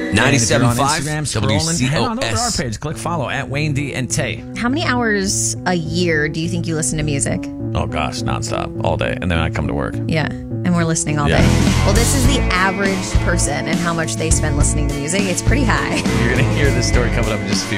And if you're on 97.5 Instagram, scrolling, head on over to our WCOS. page. Click follow at Wayne D and Tay. How many hours a year do you think you listen to music? Oh gosh, nonstop, all day, and then I come to work. Yeah, and we're listening all Yeah. day. Well, this is the average person and how much they spend listening to music. It's pretty high. You're gonna hear this story coming up in just a few minutes.